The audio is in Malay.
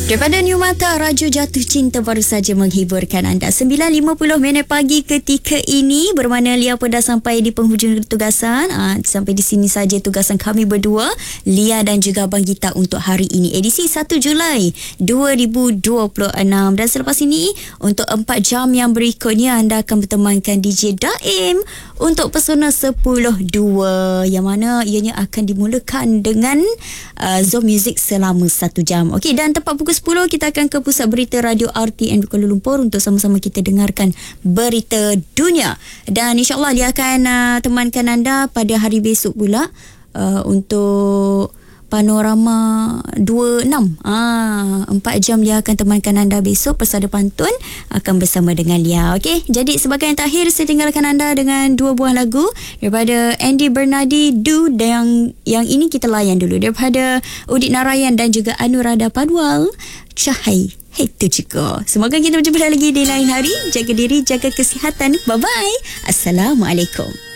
Daripada New Mata, Raja Jatuh Cinta baru saja menghiburkan anda. 9.50 minit pagi ketika ini bermakna Lia pun dah sampai di penghujung tugasan. Sampai di sini saja tugasan kami berdua, Lia dan juga Abang Gita untuk hari ini. Edisi 1 Julai 2026. Dan selepas ini, untuk 4 jam yang berikutnya, anda akan bertemankan DJ Daim untuk Pesona 10.2. Yang mana ianya akan dimulakan dengan Zone Music selama 1 jam. Okey, dan tepat pukul 10 kita akan ke pusat berita Radio RTM Kuala Lumpur untuk sama-sama kita dengarkan berita dunia. Dan insyaAllah dia akan temankan anda pada hari besok pula untuk Panorama 26. 4 jam dia akan temankan anda besok. Persada Pantun akan bersama dengan Lia. Okey, jadi sebagai yang terakhir saya tinggalkan anda dengan 2 buah lagu daripada Andy Bernardi, Do, dan yang ini kita layan dulu daripada Udit Narayan dan juga Anuradha Padwal, Cahai Hai Tujuko. Semoga kita berjumpa lagi di lain hari. Jaga diri, jaga kesihatan. Bye-bye. Assalamualaikum.